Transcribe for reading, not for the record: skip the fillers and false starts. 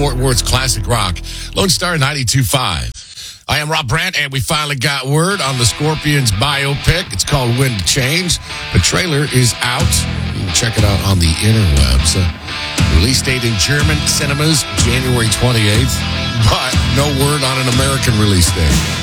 Fort Worth's classic rock. Lone Star 92.5. I am Rob Brandt, and we finally got word on the Scorpions biopic. It's called Wind to Change. The trailer is out. You can check it out on the interwebs. Release date in German cinemas, January 28th, but no word on an American release date.